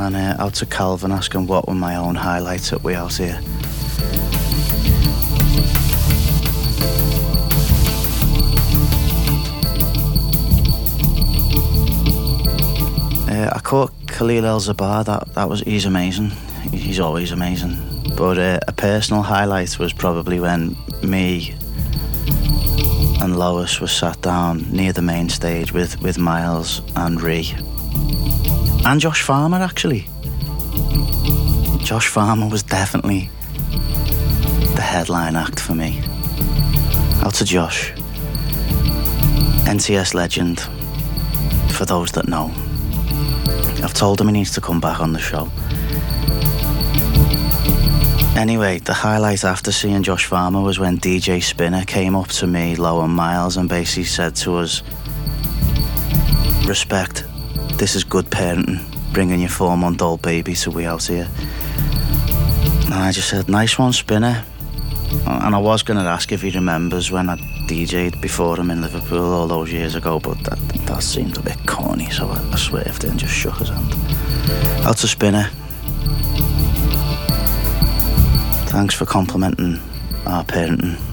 and out to Calvin asking what were my own highlights at We Out Here. I caught Khalil El-Zabar. He's amazing. He's always amazing. But a personal highlight was probably when me and Lois were sat down near the main stage with Miles and Ree. And Josh Farmer, actually. Josh Farmer was definitely the headline act for me. Out to Josh. NTS legend, for those that know. I've told him he needs to come back on the show. Anyway, the highlight after seeing Josh Farmer was when DJ Spinner came up to me, Lo and Miles, and basically said to us, "Respect, this is good parenting, bringing your 4-month-old baby to We Out Here." And I just said, "Nice one, Spinner." And I was going to ask if he remembers when I DJ'd before him in Liverpool all those years ago, but that seemed a bit corny, so I swerved and just shook his hand. Out to Spinner. Thanks for complimenting our parenting.